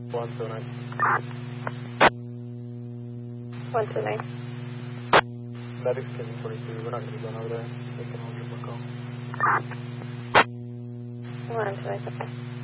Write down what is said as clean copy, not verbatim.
129. 129. Medics can 22. We're not going to be going over there. They can all give them a call. 129.